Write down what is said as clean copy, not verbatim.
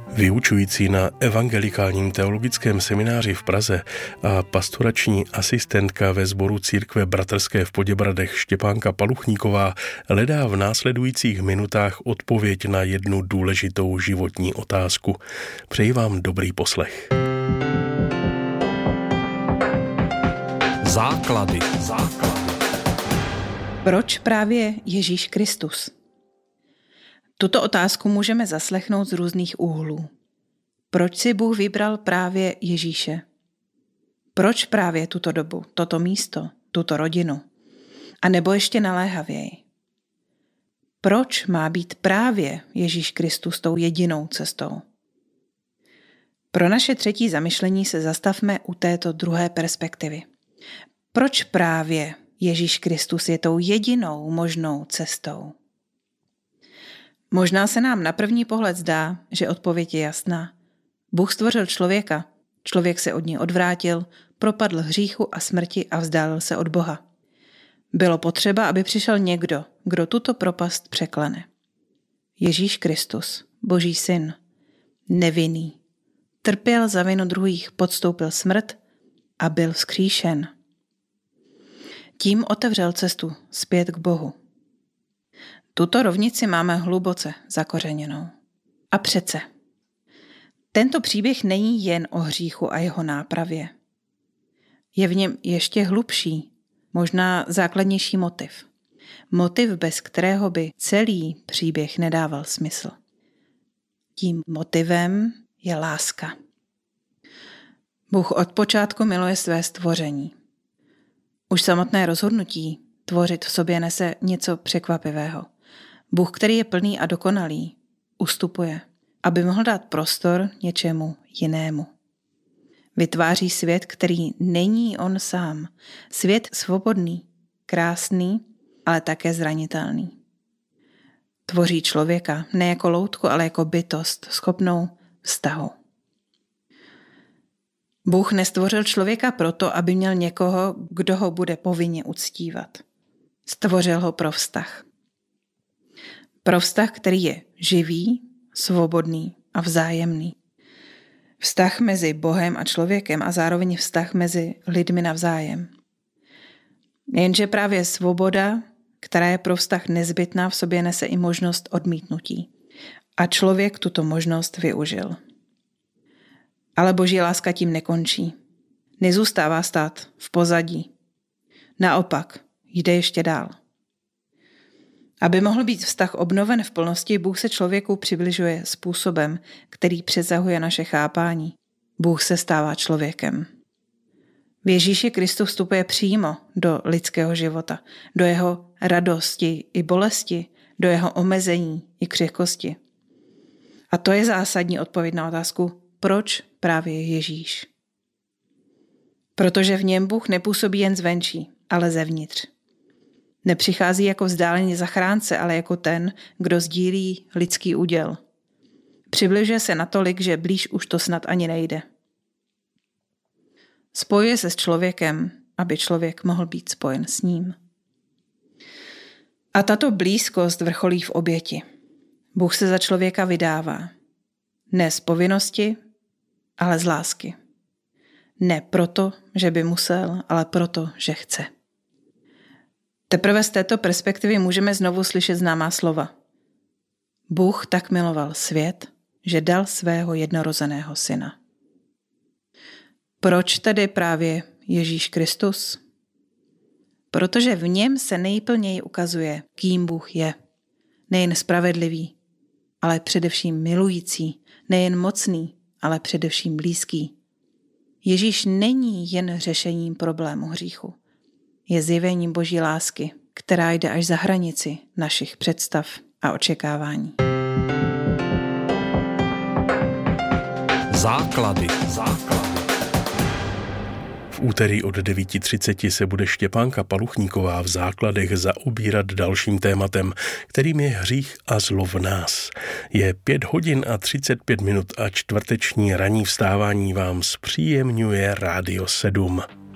Vyučující na evangelikálním teologickém semináři v Praze a pastorační asistentka ve sboru církve bratrské v Poděbradech Štěpánka Paluchníková hledá v následujících minutách odpověď na jednu důležitou životní otázku. Přeji vám dobrý poslech. Základy. Proč právě Ježíš Kristus? Tuto otázku můžeme zaslechnout z různých úhlů. Proč si Bůh vybral právě Ježíše? Proč právě tuto dobu, toto místo, tuto rodinu? A nebo ještě naléhavěji? Proč má být právě Ježíš Kristus tou jedinou cestou? Pro naše třetí zamyšlení se zastavme u této druhé perspektivy. Proč právě Ježíš Kristus je tou jedinou možnou cestou? Možná se nám na první pohled zdá, že odpověď je jasná. Bůh stvořil člověka, člověk se od něj odvrátil, propadl hříchu a smrti a vzdálil se od Boha. Bylo potřeba, aby přišel někdo, kdo tuto propast překlene. Ježíš Kristus, Boží syn, nevinný, trpěl za vinu druhých, podstoupil smrt a byl vzkříšen. Tím otevřel cestu zpět k Bohu. Tuto rovnici máme hluboce zakořeněnou. A přece, tento příběh není jen o hříchu a jeho nápravě. Je v něm ještě hlubší, možná základnější motiv. Motiv, bez kterého by celý příběh nedával smysl. Tím motivem je láska. Bůh od počátku miluje své stvoření. Už samotné rozhodnutí tvořit v sobě nese něco překvapivého. Bůh, který je plný a dokonalý, ustupuje, aby mohl dát prostor něčemu jinému. Vytváří svět, který není on sám. Svět svobodný, krásný, ale také zranitelný. Tvoří člověka ne jako loutku, ale jako bytost, schopnou vztahu. Bůh nestvořil člověka proto, aby měl někoho, kdo ho bude povinně uctívat. Stvořil ho pro vztah. Pro vztah, který je živý, svobodný a vzájemný. Vztah mezi Bohem a člověkem a zároveň vztah mezi lidmi navzájem. Jenže právě svoboda, která je pro vztah nezbytná, v sobě nese i možnost odmítnutí. A člověk tuto možnost využil. Ale Boží láska tím nekončí. Nezůstává stát v pozadí. Naopak, jde ještě dál. Aby mohl být vztah obnoven v plnosti, Bůh se člověku přibližuje způsobem, který přesahuje naše chápání. Bůh se stává člověkem. V Ježíši Kristu vstupuje přímo do lidského života, do jeho radosti i bolesti, do jeho omezení i křehkosti. A to je zásadní odpověď na otázku, proč právě Ježíš? Protože v něm Bůh nepůsobí jen zvenčí, ale zevnitř. Nepřichází jako vzdálený zachránce, ale jako ten, kdo sdílí lidský úděl. Přibližuje se natolik, že blíž už to snad ani nejde. Spojuje se s člověkem, aby člověk mohl být spojen s ním. A tato blízkost vrcholí v oběti. Bůh se za člověka vydává. Ne z povinnosti, ale z lásky. Ne proto, že by musel, ale proto, že chce. Teprve z této perspektivy můžeme znovu slyšet známá slova. Bůh tak miloval svět, že dal svého jednorozeného syna. Proč tedy právě Ježíš Kristus? Protože v něm se nejplněji ukazuje, kým Bůh je. Nejen spravedlivý, ale především milující, nejen mocný, ale především blízký. Ježíš není jen řešením problému hříchu. Je zjevením Boží lásky, která jde až za hranici našich představ a očekávání. Základy. V úterý od 9:30 se bude Štěpánka Paluchníková v Základech zaobírat dalším tématem, kterým je hřích a zlo v nás. Je 5:35 a čtvrteční ranní vstávání vám zpříjemňuje Rádio 7.